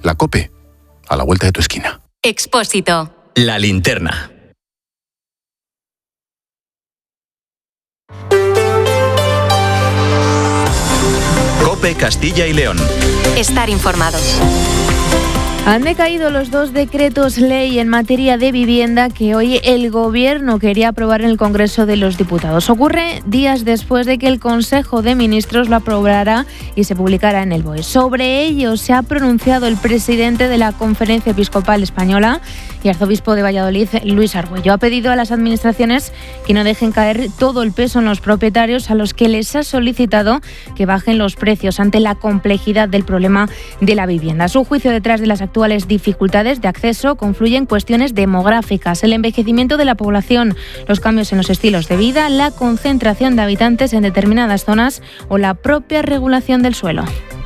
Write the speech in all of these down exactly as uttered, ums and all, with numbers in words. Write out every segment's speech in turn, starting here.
La COPE, a la vuelta de tu esquina. Expósito. La linterna. COPE Castilla y León. Estar informado. Han decaído los dos decretos ley en materia de vivienda que hoy el Gobierno quería aprobar en el Congreso de los Diputados. Ocurre días después de que el Consejo de Ministros lo aprobara y se publicara en el B O E. Sobre ello se ha pronunciado el presidente de la Conferencia Episcopal Española y arzobispo de Valladolid, Luis Argüello. Ha pedido a las administraciones que no dejen caer todo el peso en los propietarios, a los que les ha solicitado que bajen los precios ante la complejidad del problema de la vivienda. A su juicio, detrás de las actuales dificultades de acceso confluyen cuestiones demográficas, el envejecimiento de la población, los cambios en los estilos de vida, la concentración de habitantes en determinadas zonas o la propia regulación del suelo.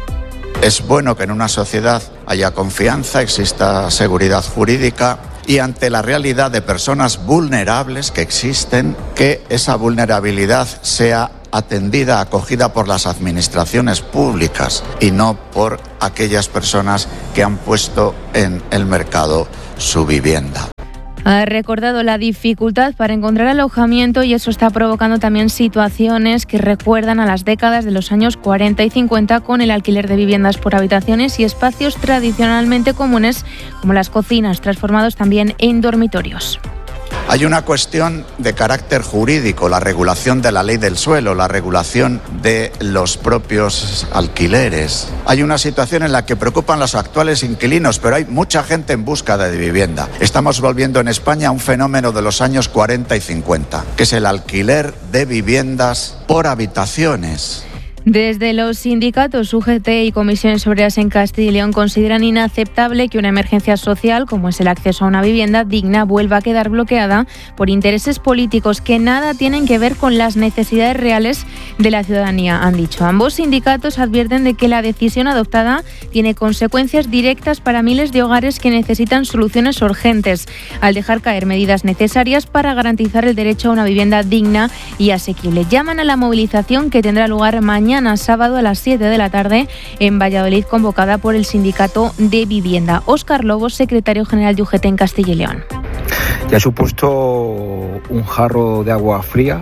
Es bueno que en una sociedad haya confianza, exista seguridad jurídica y ante la realidad de personas vulnerables que existen, que esa vulnerabilidad sea atendida, acogida por las administraciones públicas y no por aquellas personas que han puesto en el mercado su vivienda. Ha recordado la dificultad para encontrar alojamiento y eso está provocando también situaciones que recuerdan a las décadas de los años cuarenta y cincuenta con el alquiler de viviendas por habitaciones y espacios tradicionalmente comunes como las cocinas, transformados también en dormitorios. Hay una cuestión de carácter jurídico, la regulación de la ley del suelo, la regulación de los propios alquileres. Hay una situación en la que preocupan los actuales inquilinos, pero hay mucha gente en busca de vivienda. Estamos volviendo en España a un fenómeno de los años cuarenta y cincuenta, que es el alquiler de viviendas por habitaciones. Desde los sindicatos U G T y comisiones obreras en Castilla y León consideran inaceptable que una emergencia social, como es el acceso a una vivienda digna, vuelva a quedar bloqueada por intereses políticos que nada tienen que ver con las necesidades reales de la ciudadanía, han dicho. Ambos sindicatos advierten de que la decisión adoptada tiene consecuencias directas para miles de hogares que necesitan soluciones urgentes, al dejar caer medidas necesarias para garantizar el derecho a una vivienda digna y asequible. Llaman a la movilización que tendrá lugar mañana. Mañana sábado a las siete de la tarde en Valladolid, convocada por el Sindicato de Vivienda. Óscar Lobos, secretario general de U G T en Castilla y León. Y ha supuesto un jarro de agua fría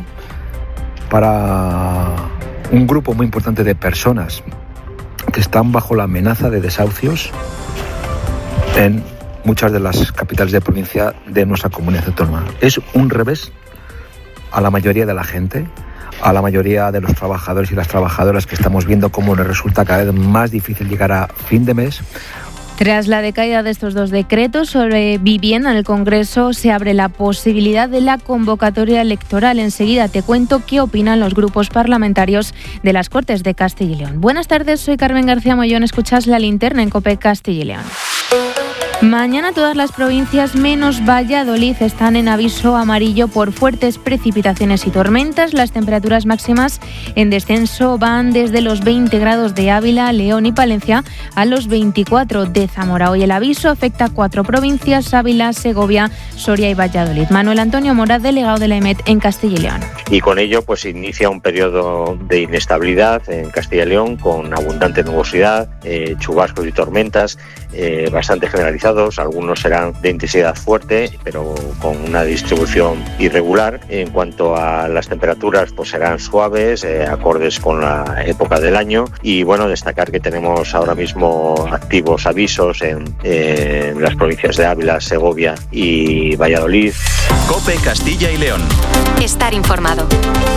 para un grupo muy importante de personas que están bajo la amenaza de desahucios en muchas de las capitales de provincia de nuestra comunidad autónoma. Es un revés a la mayoría de la gente, a la mayoría de los trabajadores y las trabajadoras que estamos viendo cómo nos resulta cada vez más difícil llegar a fin de mes. Tras la decaída de estos dos decretos sobre vivienda en el Congreso, se abre la posibilidad de la convocatoria electoral. Enseguida te cuento qué opinan los grupos parlamentarios de las Cortes de Castilla y León. Buenas tardes, soy Carmen García Mollón. Escuchas La Linterna en COPE Castilla y León. Mañana todas las provincias menos Valladolid están en aviso amarillo por fuertes precipitaciones y tormentas. Las temperaturas máximas en descenso van desde los veinte grados de Ávila, León y Palencia a los veinticuatro de Zamora. Hoy el aviso afecta a cuatro provincias: Ávila, Segovia, Soria y Valladolid. Manuel Antonio Mora, delegado de la EMET en Castilla y León. Y con ello pues inicia un periodo de inestabilidad en Castilla y León con abundante nubosidad, eh, chubascos y tormentas eh, bastante generalizados. Algunos serán de intensidad fuerte, pero con una distribución irregular. En cuanto a las temperaturas, pues serán suaves, eh, acordes con la época del año. Y bueno, destacar que tenemos ahora mismo activos avisos en, eh, en las provincias de Ávila, Segovia y Valladolid. COPE Castilla y León. Estar informado.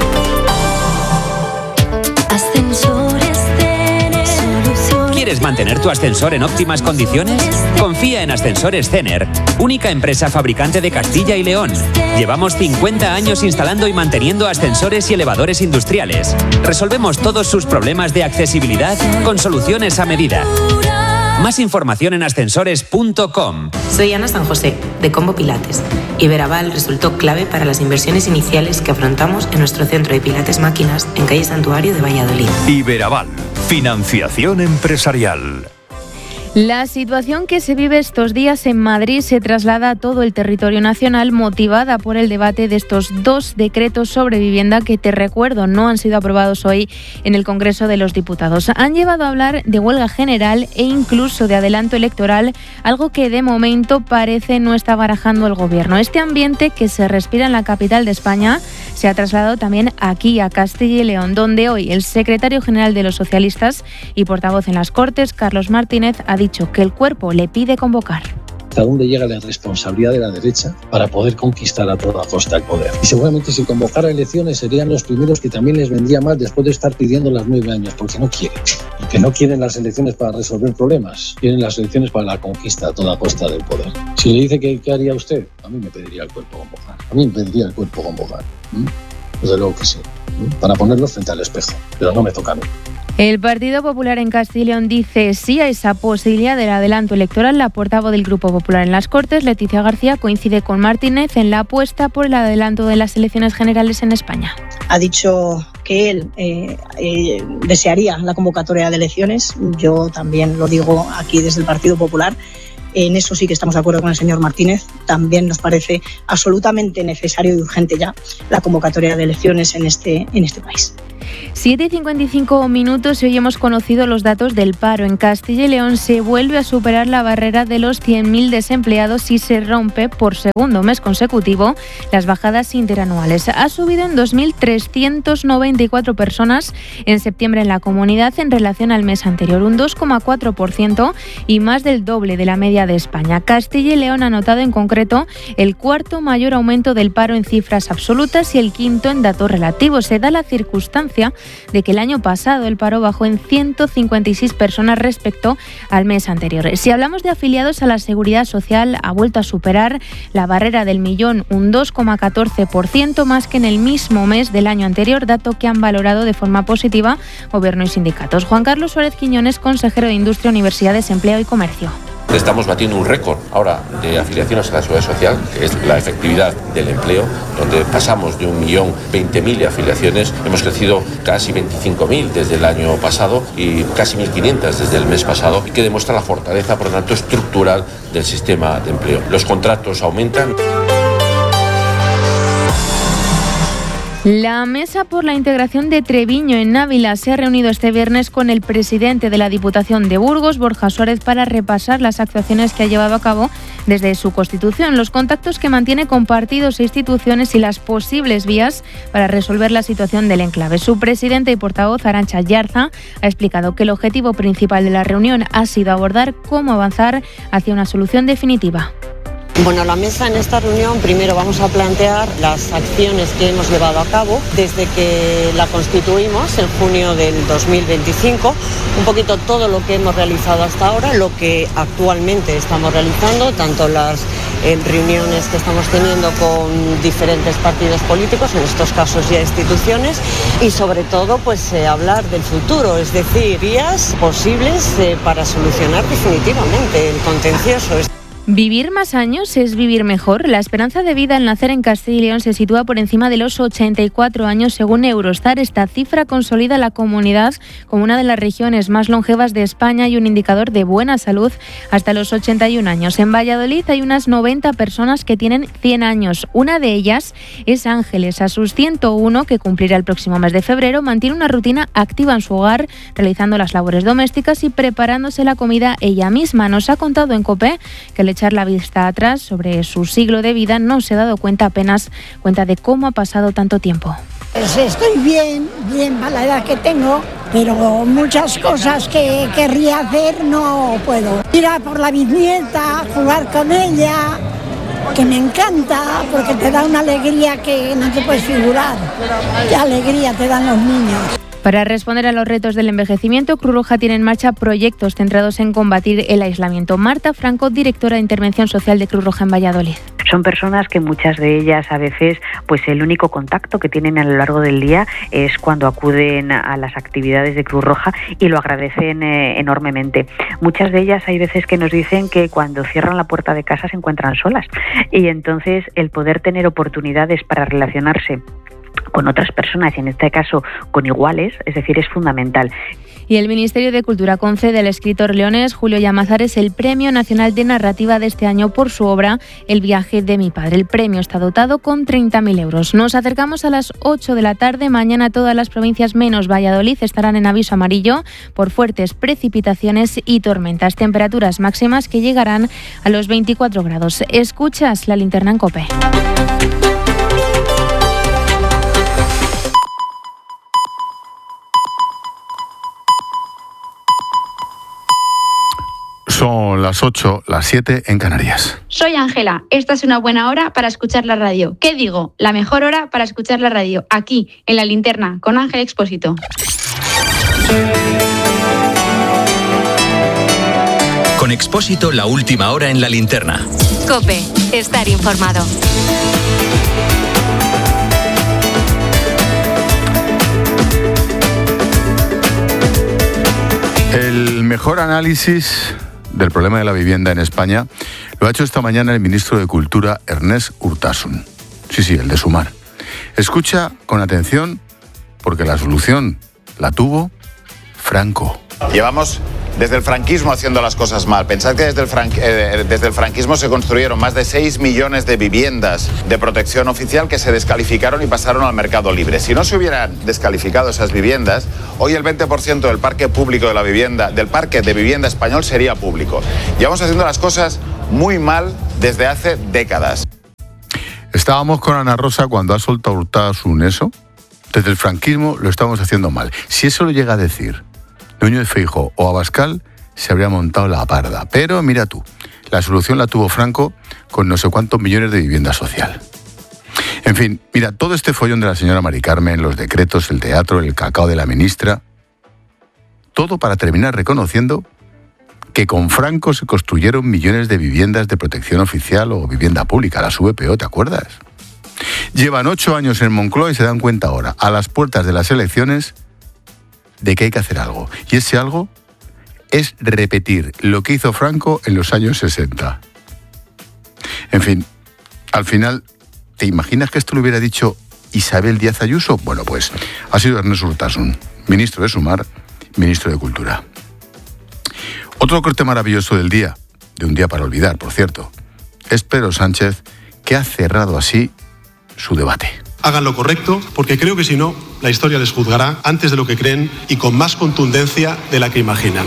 ¿Quieres mantener tu ascensor en óptimas condiciones? Confía en Ascensores Cener, única empresa fabricante de Castilla y León. Llevamos cincuenta años instalando y manteniendo ascensores y elevadores industriales. Resolvemos todos sus problemas de accesibilidad con soluciones a medida. Más información en ascensores punto com. Soy Ana San José, de Combo Pilates. Iberaval resultó clave para las inversiones iniciales que afrontamos en nuestro centro de Pilates Máquinas en calle Santuario de Valladolid. Iberaval, financiación empresarial. La situación que se vive estos días en Madrid se traslada a todo el territorio nacional, motivada por el debate de estos dos decretos sobre vivienda que, te recuerdo, no han sido aprobados hoy en el Congreso de los Diputados. Han llevado a hablar de huelga general e incluso de adelanto electoral, algo que de momento parece no está barajando el Gobierno. Este ambiente que se respira en la capital de España se ha trasladado también aquí, a Castilla y León, donde hoy el secretario general de los socialistas y portavoz en las Cortes, Carlos Martínez, ha dicho que el cuerpo le pide convocar. ¿Hasta dónde llega la responsabilidad de la derecha para poder conquistar a toda costa el poder? Y seguramente si convocara elecciones serían los primeros que también les vendría mal después de estar pidiendo las nueve años, porque no quieren. Porque no quieren las elecciones para resolver problemas, quieren las elecciones para la conquista a toda costa del poder. Si le dice que qué haría usted, a mí me pediría el cuerpo convocar. A mí me pediría el cuerpo convocar. ¿Mm? Desde luego que sí. ¿Mm? Para ponerlo frente al espejo, pero no me toca a mí. El Partido Popular en Castilla y León dice sí a esa posibilidad del adelanto electoral. La portavoz del Grupo Popular en las Cortes, Leticia García, coincide con Martínez en la apuesta por el adelanto de las elecciones generales en España. Ha dicho que él eh, eh, desearía la convocatoria de elecciones. Yo también lo digo aquí desde el Partido Popular. En eso sí que estamos de acuerdo con el señor Martínez. También nos parece absolutamente necesario y urgente ya la convocatoria de elecciones en este, en este país. siete y cincuenta y cinco minutos y hoy hemos conocido los datos del paro. En Castilla y León se vuelve a superar la barrera de los cien mil desempleados y se rompe por segundo mes consecutivo las bajadas interanuales. Ha subido en dos mil trescientas noventa y cuatro personas en septiembre en la comunidad en relación al mes anterior, un dos coma cuatro por ciento y más del doble de la media de España. Castilla y León ha notado en concreto el cuarto mayor aumento del paro en cifras absolutas y el quinto en datos relativos. Se da la circunstancia de que el año pasado el paro bajó en ciento cincuenta y seis personas respecto al mes anterior. Si hablamos de afiliados a la Seguridad Social, ha vuelto a superar la barrera del millón, un dos coma catorce por ciento más que en el mismo mes del año anterior, dato que han valorado de forma positiva Gobierno y sindicatos. Juan Carlos Suárez Quiñones, consejero de Industria, Universidades, Empleo y Comercio. Estamos batiendo un récord ahora de afiliaciones a la Seguridad Social, que es la efectividad del empleo, donde pasamos de un millón veinte mil afiliaciones, hemos crecido casi veinticinco mil desde el año pasado y casi mil quinientas desde el mes pasado, y que demuestra la fortaleza, por lo tanto, estructural del sistema de empleo. Los contratos aumentan. La Mesa por la Integración de Treviño en Ávila se ha reunido este viernes con el presidente de la Diputación de Burgos, Borja Suárez, para repasar las actuaciones que ha llevado a cabo desde su constitución, los contactos que mantiene con partidos e instituciones y las posibles vías para resolver la situación del enclave. Su presidente y portavoz, Arantxa Yarza, ha explicado que el objetivo principal de la reunión ha sido abordar cómo avanzar hacia una solución definitiva. Bueno, la mesa en esta reunión primero vamos a plantear las acciones que hemos llevado a cabo desde que la constituimos en junio del dos mil veinticinco, un poquito todo lo que hemos realizado hasta ahora, lo que actualmente estamos realizando, tanto las eh, reuniones que estamos teniendo con diferentes partidos políticos, en estos casos ya instituciones, y sobre todo pues eh, hablar del futuro, es decir, vías posibles eh, para solucionar definitivamente el contencioso. ¿Vivir más años es vivir mejor? La esperanza de vida al nacer en Castilla y León se sitúa por encima de los ochenta y cuatro años según Eurostat. Esta cifra consolida la comunidad como una de las regiones más longevas de España y un indicador de buena salud hasta los ochenta y un años. En Valladolid hay unas noventa personas que tienen cien años. Una de ellas es Ángeles. A sus ciento uno, que cumplirá el próximo mes de febrero, mantiene una rutina activa en su hogar, realizando las labores domésticas y preparándose la comida ella misma. Nos ha contado en COPE que le echar la vista atrás sobre su siglo de vida no se ha dado cuenta apenas cuenta de cómo ha pasado tanto tiempo. Pues estoy bien, bien para la edad que tengo, pero muchas cosas que querría hacer no puedo. Ir a por la bisnieta, jugar con ella, que me encanta porque te da una alegría que no te puedes figurar. Qué alegría te dan los niños. Para responder a los retos del envejecimiento, Cruz Roja tiene en marcha proyectos centrados en combatir el aislamiento. Marta Franco, directora de Intervención Social de Cruz Roja en Valladolid. Son personas que muchas de ellas a veces pues el único contacto que tienen a lo largo del día es cuando acuden a las actividades de Cruz Roja y lo agradecen eh, enormemente. Muchas de ellas hay veces que nos dicen que cuando cierran la puerta de casa se encuentran solas y entonces el poder tener oportunidades para relacionarse con otras personas y en este caso con iguales, es decir, es fundamental. Y el Ministerio de Cultura concede al escritor leonés Julio Llamazares el Premio Nacional de Narrativa de este año por su obra El viaje de mi padre. El premio está dotado con treinta mil euros. Nos acercamos a las ocho de la tarde. Mañana todas las provincias menos Valladolid estarán en aviso amarillo por fuertes precipitaciones y tormentas. Temperaturas máximas que llegarán a los veinticuatro grados. Escuchas La Linterna en COPE. Son las ocho, las siete en Canarias. Soy Ángela. Esta es una buena hora para escuchar la radio. ¿Qué digo? La mejor hora para escuchar la radio. Aquí, en La Linterna, con Ángel Expósito. Con Expósito, la última hora en La Linterna. COPE. Estar informado. El mejor análisis del problema de la vivienda en España lo ha hecho esta mañana el ministro de Cultura, Ernest Urtasun. Sí, sí, el de Sumar. Escucha con atención porque la solución la tuvo Franco. Llevamos desde el franquismo haciendo las cosas mal. Pensad que desde el, fran- eh, desde el franquismo se construyeron más de seis millones de viviendas de protección oficial que se descalificaron y pasaron al mercado libre. Si no se hubieran descalificado esas viviendas, hoy el veinte por ciento del parque público de la vivienda, del parque de vivienda español sería público. Llevamos haciendo las cosas muy mal desde hace décadas. Estábamos con Ana Rosa cuando ha soltado Urtasun eso. Desde el franquismo lo estamos haciendo mal. Si eso lo llega a decir Núñez Feijóo o Abascal, se habría montado la parda. Pero mira tú, la solución la tuvo Franco con no sé cuántos millones de vivienda social. En fin, mira, todo este follón de la señora Mari Carmen, los decretos, el teatro, el cacao de la ministra, todo para terminar reconociendo que con Franco se construyeron millones de viviendas de protección oficial o vivienda pública, las V P O, ¿te acuerdas? Llevan ocho años en Moncloa y se dan cuenta ahora, a las puertas de las elecciones, de que hay que hacer algo. Y ese algo es repetir lo que hizo Franco en los años sesenta. En fin, al final, ¿te imaginas que esto lo hubiera dicho Isabel Díaz Ayuso? Bueno, pues ha sido Ernest Urtasun, ministro de Sumar, ministro de Cultura. Otro corte maravilloso del día, de un día para olvidar, por cierto, es Pedro Sánchez, que ha cerrado así su debate. Hagan lo correcto, porque creo que si no, la historia les juzgará antes de lo que creen y con más contundencia de la que imaginan.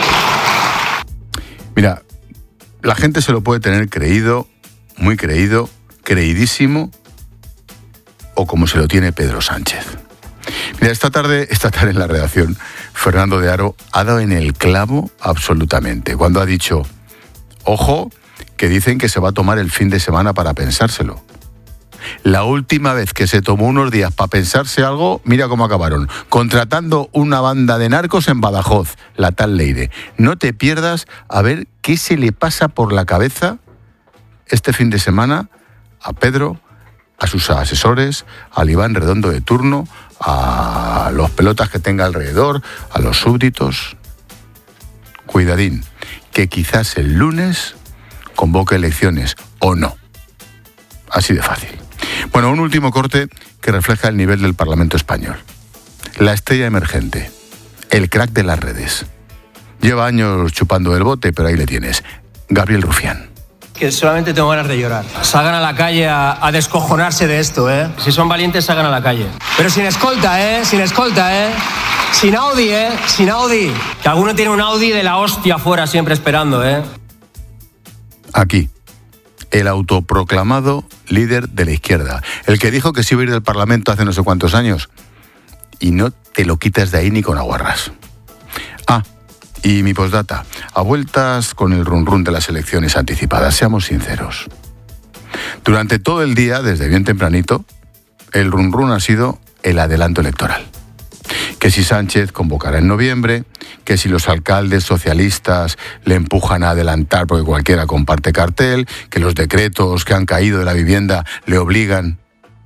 Mira, la gente se lo puede tener creído, muy creído, creidísimo, o como se lo tiene Pedro Sánchez. Mira, esta tarde, esta tarde en la redacción, Fernando de Aro ha dado en el clavo absolutamente, cuando ha dicho, ojo, que dicen que se va a tomar el fin de semana para pensárselo. La última vez que se tomó unos días para pensarse algo, mira cómo acabaron. Contratando una banda de narcos en Badajoz, la tal Leire. No te pierdas a ver qué se le pasa por la cabeza este fin de semana a Pedro, a sus asesores, al Iván Redondo de turno, a los pelotas que tenga alrededor, a los súbditos. Cuidadín, que quizás el lunes convoque elecciones o no. Así de fácil. Bueno, un último corte que refleja el nivel del Parlamento español. La estrella emergente, el crack de las redes. Lleva años chupando el bote, pero ahí le tienes. Gabriel Rufián. Que solamente tengo ganas de llorar. Salgan a la calle a, a descojonarse de esto, ¿eh? Si son valientes, salgan a la calle. Pero sin escolta, ¿eh? Sin escolta, ¿eh? Sin Audi, ¿eh? Sin Audi. Que alguno tiene un Audi de la hostia afuera siempre esperando, ¿eh? Aquí. El autoproclamado líder de la izquierda, el que dijo que se iba a ir del Parlamento hace no sé cuántos años, y no te lo quitas de ahí ni con aguarras. Ah, y mi postdata, a vueltas con el run run de las elecciones anticipadas, seamos sinceros. Durante todo el día, desde bien tempranito, el run run ha sido el adelanto electoral. Que si Sánchez convocará en noviembre, que si los alcaldes socialistas le empujan a adelantar porque cualquiera comparte cartel, que los decretos que han caído de la vivienda le obligan.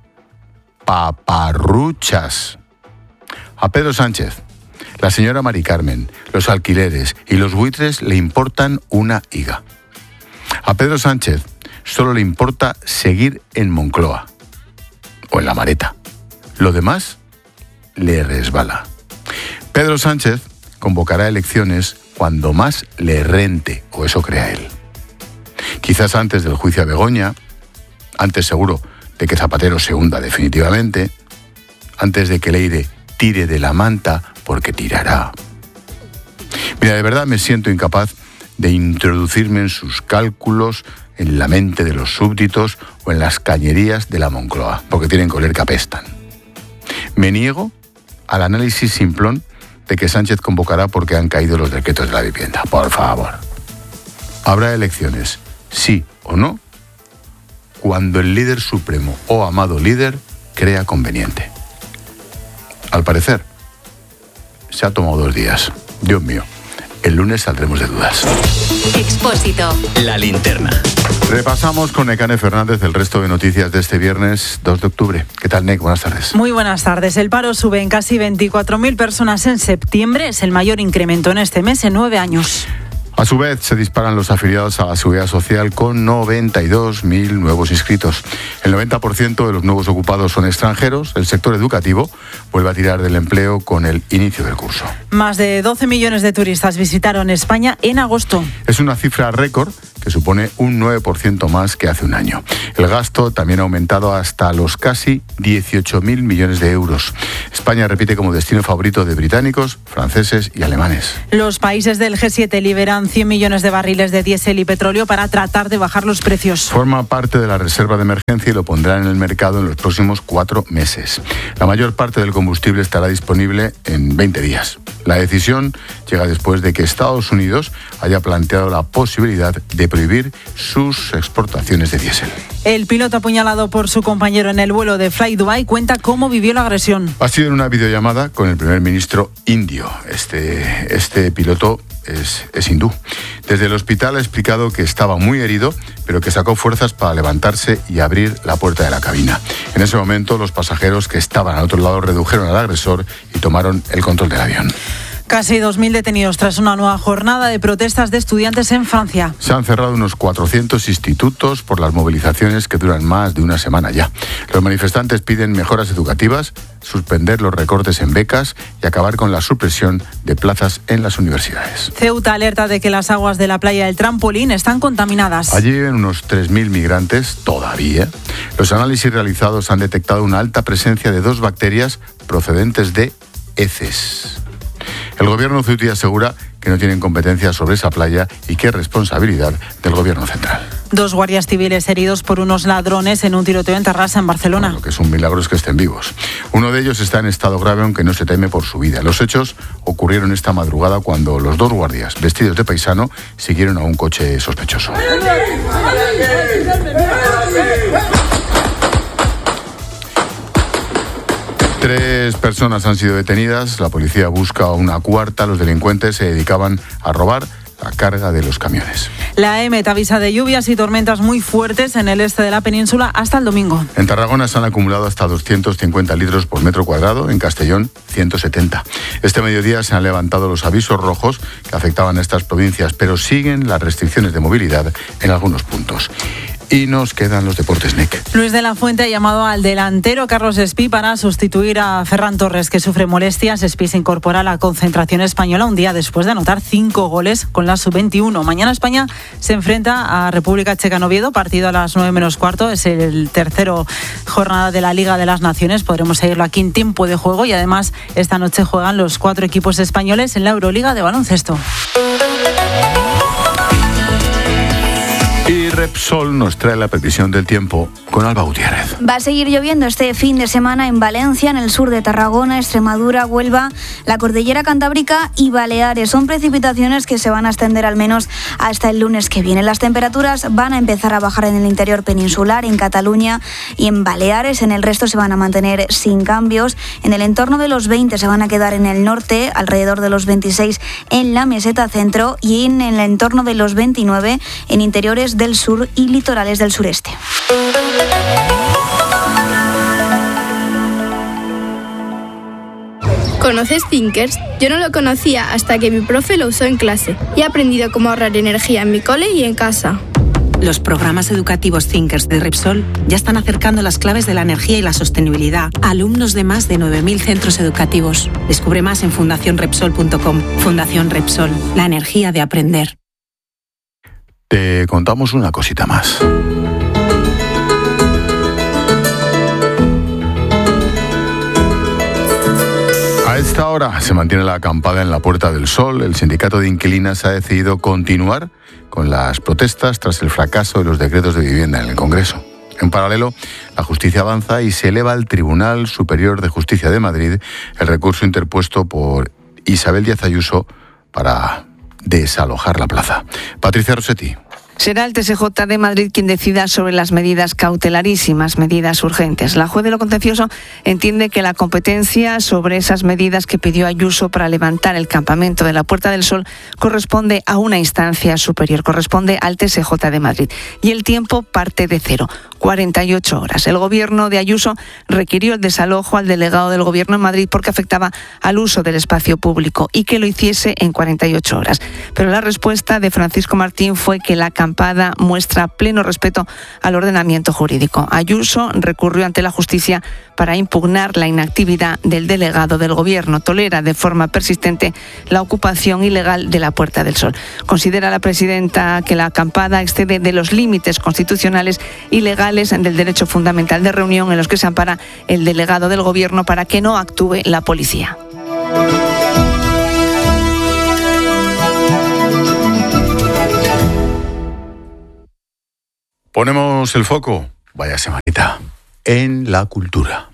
Paparruchas. A Pedro Sánchez, la señora Mari Carmen, los alquileres y los buitres le importan una higa. A Pedro Sánchez solo le importa seguir en Moncloa o en La Mareta. Lo demás le resbala. Pedro Sánchez convocará elecciones cuando más le rente, o eso crea él. Quizás antes del juicio a Begoña, antes seguro de que Zapatero se hunda definitivamente, antes de que Leire tire de la manta, porque tirará. Mira, de verdad me siento incapaz de introducirme en sus cálculos, en la mente de los súbditos o en las cañerías de la Moncloa, porque tienen que oler que apestan. Me niego al análisis simplón de que Sánchez convocará porque han caído los decretos de la vivienda. Por favor. Habrá elecciones, sí o no, cuando el líder supremo o amado líder crea conveniente. Al parecer, se ha tomado dos días. Dios mío, el lunes saldremos de dudas. Expósito. La linterna. Repasamos con Nekane Fernández el resto de noticias de este viernes dos de octubre. ¿Qué tal, Nek? Buenas tardes. Muy buenas tardes. El paro sube en casi veinticuatro mil personas en septiembre. Es el mayor incremento en este mes en nueve años. A su vez, se disparan los afiliados a la Seguridad Social con noventa y dos mil nuevos inscritos. El noventa por ciento de los nuevos ocupados son extranjeros. El sector educativo vuelve a tirar del empleo con el inicio del curso. Más de doce millones de turistas visitaron España en agosto. Es una cifra récord que supone un nueve por ciento más que hace un año. El gasto también ha aumentado hasta los casi dieciocho mil millones de euros. España repite como destino favorito de británicos, franceses y alemanes. Los países del G siete liberan cien millones de barriles de diésel y petróleo para tratar de bajar los precios. Forma parte de la reserva de emergencia y lo pondrán en el mercado en los próximos cuatro meses. La mayor parte del combustible estará disponible en veinte días. La decisión llega después de que Estados Unidos haya planteado la posibilidad de prohibir sus exportaciones de diésel. El piloto apuñalado por su compañero en el vuelo de Fly Dubai cuenta cómo vivió la agresión. Ha sido en una videollamada con el primer ministro indio. Este, este piloto es, es hindú. Desde el hospital ha explicado que estaba muy herido, pero que sacó fuerzas para levantarse y abrir la puerta de la cabina. En ese momento, los pasajeros que estaban al otro lado redujeron al agresor y tomaron el control del avión. Casi dos mil detenidos tras una nueva jornada de protestas de estudiantes en Francia. Se han cerrado unos cuatrocientos institutos por las movilizaciones que duran más de una semana ya. Los manifestantes piden mejoras educativas, suspender los recortes en becas y acabar con la supresión de plazas en las universidades. Ceuta alerta de que las aguas de la playa del Trampolín están contaminadas. Allí viven unos tres mil migrantes todavía. Los análisis realizados han detectado una alta presencia de dos bacterias procedentes de heces. El gobierno ceutí asegura que no tienen competencia sobre esa playa y que es responsabilidad del gobierno central. Dos guardias civiles heridos por unos ladrones en un tiroteo en Terrassa, en Barcelona. Lo que es un milagro es que estén vivos. Uno de ellos está en estado grave, aunque no se teme por su vida. Los hechos ocurrieron esta madrugada cuando los dos guardias, vestidos de paisano, siguieron a un coche sospechoso. Tres personas han sido detenidas, la policía busca a una cuarta, los delincuentes se dedicaban a robar la carga de los camiones. La EMET avisa de lluvias y tormentas muy fuertes en el este de la península hasta el domingo. En Tarragona se han acumulado hasta doscientos cincuenta litros por metro cuadrado, en Castellón ciento setenta. Este mediodía se han levantado los avisos rojos que afectaban a estas provincias, pero siguen las restricciones de movilidad en algunos puntos. Y nos quedan los deportes, Nick. Luis de la Fuente ha llamado al delantero Carlos Espí para sustituir a Ferran Torres, que sufre molestias. Espí se incorpora a la concentración española un día después de anotar cinco goles con la sub veintiuno. Mañana España se enfrenta a República Checa en Oviedo, partido a las nueve menos cuarto. Es el tercero jornada de la Liga de las Naciones. Podremos seguirlo aquí en tiempo de juego y además esta noche juegan los cuatro equipos españoles en la Euroliga de baloncesto. Y Repsol nos trae la previsión del tiempo con Alba Gutiérrez. Va a seguir lloviendo este fin de semana en Valencia, en el sur de Tarragona, Extremadura, Huelva, la Cordillera Cantábrica y Baleares. Son precipitaciones que se van a extender al menos hasta el lunes que viene. Las temperaturas van a empezar a bajar en el interior peninsular, en Cataluña y en Baleares. En el resto se van a mantener sin cambios. En el entorno de los veinte se van a quedar en el norte, alrededor de los veintiséis en la meseta centro y en el entorno de los veintinueve en interiores del sur y litorales del sureste. ¿Conoces Thinkers? Yo no lo conocía hasta que mi profe lo usó en clase y he aprendido cómo ahorrar energía en mi cole y en casa. Los programas educativos Thinkers de Repsol ya están acercando las claves de la energía y la sostenibilidad a alumnos de más de nueve mil centros educativos. Descubre más en fundación repsol punto com. Fundación Repsol, la energía de aprender. Te contamos una cosita más. A esta hora se mantiene la acampada en la Puerta del Sol. El sindicato de inquilinas ha decidido continuar con las protestas tras el fracaso de los decretos de vivienda en el Congreso. En paralelo, la justicia avanza y se eleva al Tribunal Superior de Justicia de Madrid el recurso interpuesto por Isabel Díaz Ayuso para desalojar la plaza. Patricia Rossetti. Será el T S J de Madrid quien decida sobre las medidas cautelarísimas, medidas urgentes. La juez de lo contencioso entiende que la competencia sobre esas medidas que pidió Ayuso para levantar el campamento de la Puerta del Sol corresponde a una instancia superior, corresponde al T S J de Madrid. Y el tiempo parte de cero, cuarenta y ocho horas. El gobierno de Ayuso requirió el desalojo al delegado del gobierno en Madrid porque afectaba al uso del espacio público y que lo hiciese en cuarenta y ocho horas. Pero la respuesta de Francisco Martín fue que la campaña muestra pleno respeto al ordenamiento jurídico. Ayuso recurrió ante la justicia para impugnar la inactividad del delegado del gobierno. Tolera de forma persistente la ocupación ilegal de la Puerta del Sol. Considera la presidenta que la acampada excede de los límites constitucionales y legales del derecho fundamental de reunión en los que se ampara el delegado del gobierno para que no actúe la policía. Ponemos el foco, vaya semanita, en la cultura.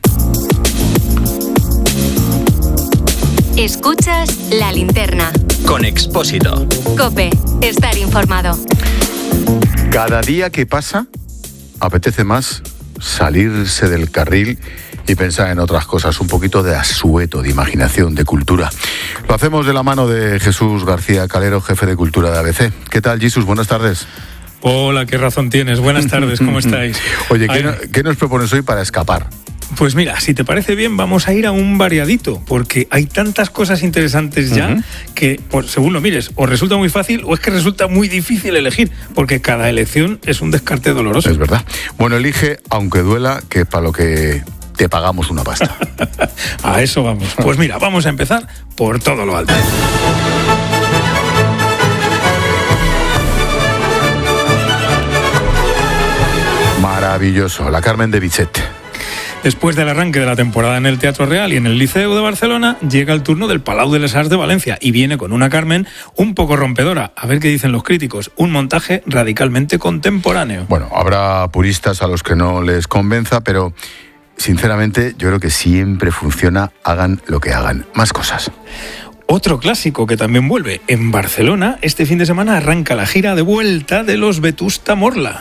Escuchas La Linterna. Con Expósito. COPE, estar informado. Cada día que pasa, apetece más salirse del carril y pensar en otras cosas, un poquito de asueto, de imaginación, de cultura. Lo hacemos de la mano de Jesús García Calero, jefe de cultura de A B C. ¿Qué tal, Jesús? Buenas tardes. Hola, qué razón tienes. Buenas tardes, ¿cómo estáis? Oye, ¿qué, no, ¿qué nos propones hoy para escapar? Pues mira, si te parece bien, vamos a ir a un variadito, porque hay tantas cosas interesantes ya uh-huh. que, pues, según lo mires, o resulta muy fácil o es que resulta muy difícil elegir, porque cada elección es un descarte doloroso. Es verdad. Bueno, elige, aunque duela, que es para lo que te pagamos una pasta. A eso vamos. Pues mira, vamos a empezar por todo lo alto. Maravilloso, la Carmen de Bizet. Después del arranque de la temporada en el Teatro Real y en el Liceu de Barcelona, llega el turno del Palau de les Arts de Valencia y viene con una Carmen un poco rompedora. A ver qué dicen los críticos. Un montaje radicalmente contemporáneo. Bueno, habrá puristas a los que no les convenza, pero sinceramente yo creo que siempre funciona, hagan lo que hagan. Más cosas. Otro clásico que también vuelve. En Barcelona, este fin de semana arranca la gira de vuelta de los Vetusta Morla.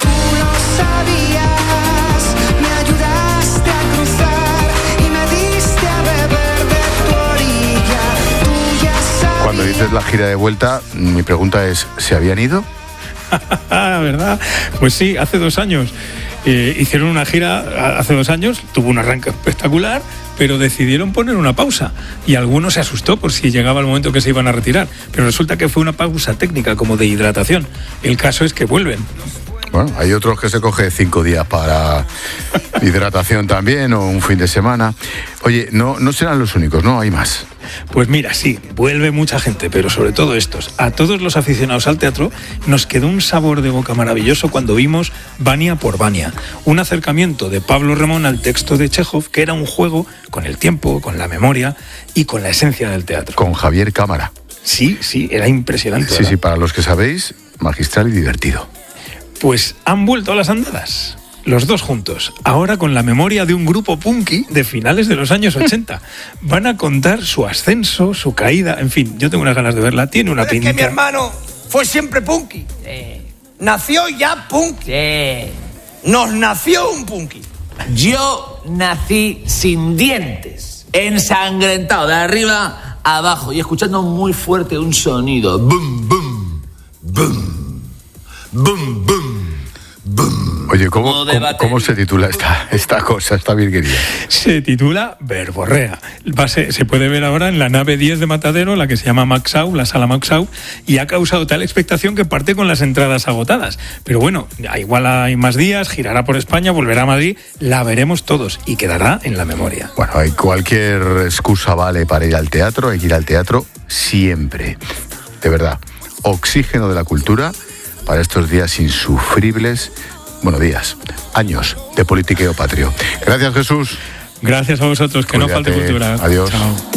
Cuando dices la gira de vuelta, mi pregunta es, ¿se habían ido? ¿Verdad? Pues sí, hace dos años. Eh, hicieron una gira hace dos años, tuvo un arranque espectacular, pero decidieron poner una pausa. Y alguno se asustó por si llegaba el momento que se iban a retirar. Pero resulta que fue una pausa técnica, como de hidratación. El caso es que vuelven. Bueno, hay otros que se coge cinco días para hidratación también, o un fin de semana. Oye, no, no serán los únicos, ¿no? Hay más. Pues mira, sí, vuelve mucha gente, pero sobre todo estos. A todos los aficionados al teatro nos quedó un sabor de boca maravilloso cuando vimos Vania por Vania, un acercamiento de Pablo Remón al texto de Chejov, que era un juego con el tiempo, con la memoria y con la esencia del teatro. Con Javier Cámara. Sí, sí, era impresionante. Sí, ¿verdad? Sí, para los que sabéis, magistral y divertido. Pues han vuelto a las andadas, los dos juntos, ahora con la memoria de un grupo punky de finales de los años ochenta. Van a contar su ascenso, su caída, en fin, yo tengo unas ganas de verla, tiene una pinta. Es que mi hermano fue siempre punky. Sí. Nació ya punky. Sí. Nos nació un punky. Yo nací sin dientes, ensangrentado de arriba a abajo y escuchando muy fuerte un sonido. Bum, bum, bum. Bum, bum, bum. Oye, ¿cómo, ¿cómo, ¿cómo se titula esta, esta cosa, esta virguería? Se titula Verborrea. Va a ser, se puede ver ahora en la nave diez de Matadero, la que se llama Maxau, la sala Maxau, y ha causado tal expectación que parte con las entradas agotadas. Pero bueno, igual hay más días, girará por España, volverá a Madrid, la veremos todos y quedará en la memoria. Bueno, hay cualquier excusa vale para ir al teatro, hay que ir al teatro siempre. De verdad, oxígeno de la cultura para estos días insufribles, bueno, días, años de politiqueo patrio. Gracias, Jesús. Gracias a vosotros, que Cuídate. No falte cultura. Adiós. Chao.